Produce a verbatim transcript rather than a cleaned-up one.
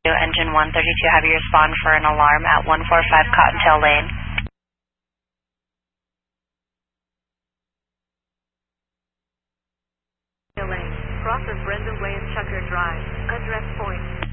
Engine one thirty-two, have you respond for an alarm at one forty-five Cottontail Lane. Lane, cross of Brenda Way and Chucker Drive, address point